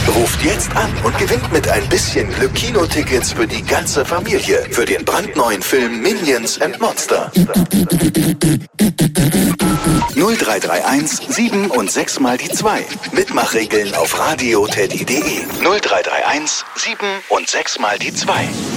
Ruft jetzt an und gewinnt mit ein bisschen Glück Kinotickets für die ganze Familie für den brandneuen Film Minions and Monster. 0331 7 und 6 mal die 2. Mitmachregeln auf radioteddy.de. 0331 7 und 6 mal die 2.